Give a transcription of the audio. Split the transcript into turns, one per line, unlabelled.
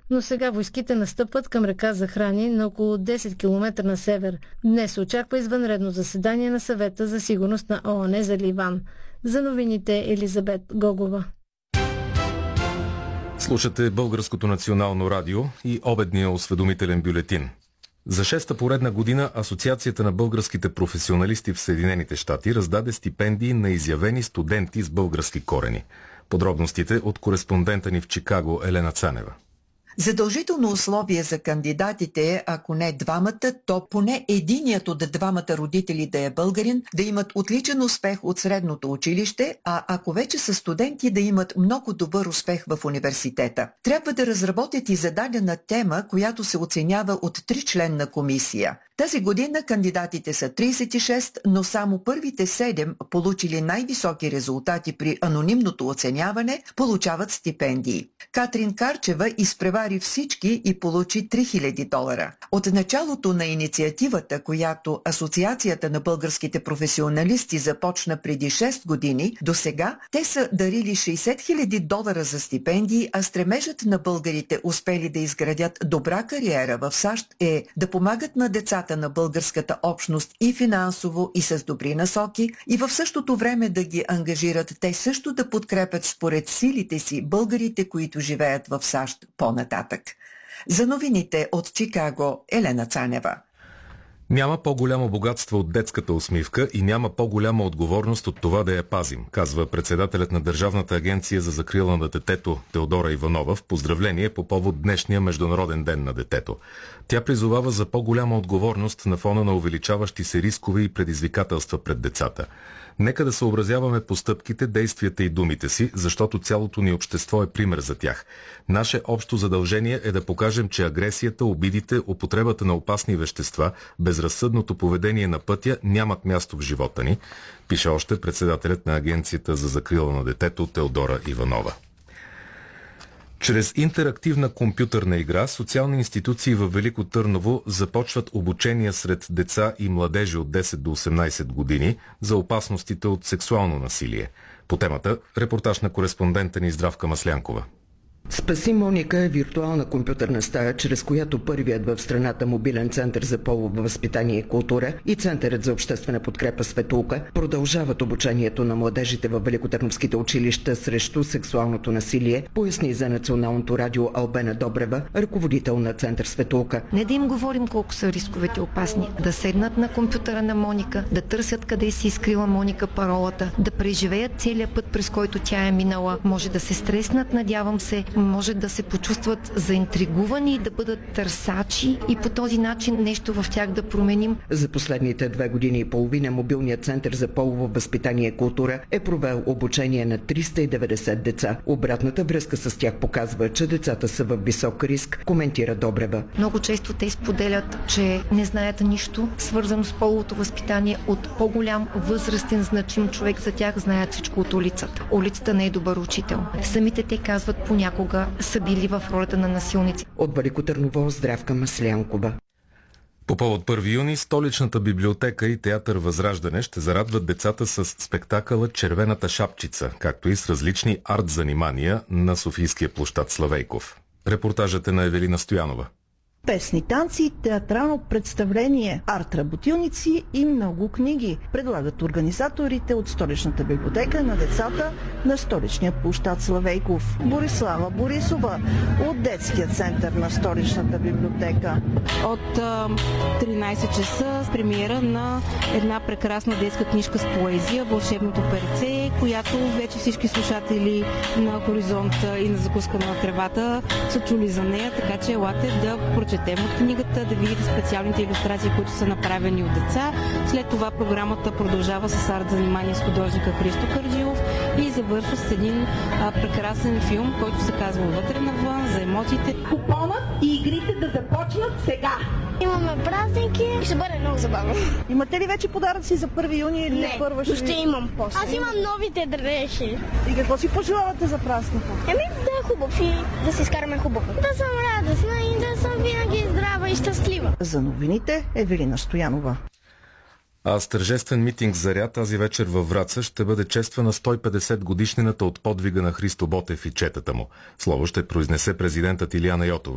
но сега войските настъпват към река Захрани на около 10 км на север. Днес се очаква извънредно заседание на Съвета за сигурност на ООН за Ливан. За новините Елизабет Гогова.
Слушате Българското национално радио и обедния осведомителен бюлетин. За 6-та поредна година Асоциацията на българските професионалисти в Съединените щати раздаде стипендии на изявени студенти с български корени. Подробностите от кореспондента ни в Чикаго Елена Цанева.
Задължително условие за кандидатите е, ако не двамата, то поне единият от двамата родители да е българин, да имат отличен успех от средното училище, а ако вече са студенти, да имат много добър успех в университета. Трябва да разработят и зададена тема, която се оценява от 3-членна комисия. Тази година кандидатите са 36, но само първите 7, получили най-високи резултати при анонимното оценяване, получават стипендии. Катрин Карчева изпревари всички и получи $3000. От началото на инициативата, която Асоциацията на българските професионалисти започна преди 6 години, до сега те са дарили $60,000 за стипендии, а стремежът на българите, успели да изградят добра кариера в САЩ, е да помагат на децата на българската общност и финансово, и с добри насоки, и в същото време да ги ангажират те също да подкрепят според силите си българите, които живеят в САЩ по-нататък. За новините от Чикаго, Елена Цанева.
Няма по-голямо богатство от детската усмивка и няма по-голяма отговорност от това да я пазим, казва председателят на Държавната агенция за закрила на детето Теодора Иванова в поздравление по повод днешния Международен ден на детето. Тя призовава за по-голяма отговорност на фона на увеличаващи се рискове и предизвикателства пред децата. Нека да съобразяваме постъпките, действията и думите си, защото цялото ни общество е пример за тях. Наше общо задължение е да покажем, че агресията, обидите, употребата на опасни вещества, безразсъдното поведение на пътя нямат място в живота ни, пише още председателят на Агенцията за закрила на детето Теодора Иванова. Чрез интерактивна компютърна игра социални институции във Велико Търново започват обучения сред деца и младежи от 10 до 18 години за опасностите от сексуално насилие. По темата репортаж на кореспондента ни Здравка Маслянкова.
Спаси Моника е виртуална компютърна стая, чрез която първият в страната мобилен център за полово възпитание и култура и Центърът за обществена подкрепа Светулка продължават обучението на младежите във великотърновските училища срещу сексуалното насилие, поясни за Националното радио Албена Добрева, ръководител на Център Светулка.
Не да им говорим колко са рисковете опасни, да седнат на компютъра на Моника, да търсят къде си изкрила Моника паролата, да преживеят целият път, през който тя е минала. Може да се стреснат, надявам се, може да се почувстват заинтригувани и да бъдат търсачи и по този начин нещо в тях да променим.
За последните 2 години и половина мобилният център за полово възпитание и култура е провел обучение на 390 деца. Обратната връзка с тях показва, че децата са в висок риск, коментира Добрева.
Много често те споделят, че не знаят нищо, свързано с половото възпитание от по-голям възрастен значим човек за тях, знаят всичко от улицата. Улицата не е добър учител. Самите те казват понякога са били в ролята на насилници.
От Велико Търново Здравка Маслянкова.
По повод 1 юни столичната библиотека и театър Възраждане ще зарадват децата с спектакъла Червената шапчица, както и с различни арт-занимания на Софийския площад Славейков. Репортажът е на Евелина Стоянова.
Песни, танци, театрално представление, арт-работилници и много книги предлагат организаторите от Столичната библиотека на децата на столичния площад Славейков. Борислава Борисова от детския център на Столичната библиотека.
От 13 часа с премиера на една прекрасна детска книжка с поезия "Вълшебното перце", която вече всички слушатели на Хоризонт и на Закуска на тревата са чули за нея, така че елате да прочетем от книгата, да видите специалните илюстрации, които са направени от деца. След това програмата продължава с арт-занимание с художника Христо Карджилов и завършва с един прекрасен филм, който се казва "Вътре навън", за емоциите.
Купонът и игрите да започнат сега.
Имаме празники и ще бъде много забавно.
Имате ли вече подаръци за 1 юни или
не,
първа
ще имам после. Аз имам новите дрехи.
И какво си пожелавате за празника?
Да е хубав и да си изкараме хубаво. Да съм радостна и да съм винаги здрава и щастлива.
За новините Евелина Стоянова.
А с тържествен митинг "Заря" тази вечер във Враца ще бъде чествана 150 годишнината от подвига на Христо Ботев и четата му. Слово ще произнесе президентът Илияна Йотова.